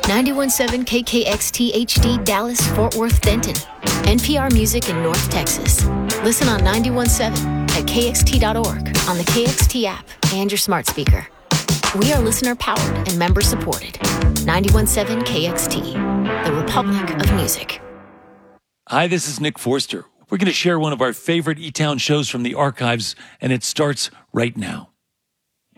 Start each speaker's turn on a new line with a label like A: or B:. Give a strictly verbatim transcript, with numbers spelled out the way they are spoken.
A: ninety-one point seven K K X T H D Dallas, Fort Worth, Denton. N P R Music in North Texas. Listen on ninety-one point seven at K X T dot org, on the K X T app, and your smart speaker. We are listener-powered and member-supported. ninety-one point seven K X T, the Republic of Music.
B: Hi, this is Nick Forster. We're going to share one of our favorite E-Town shows from the archives, and it starts right now.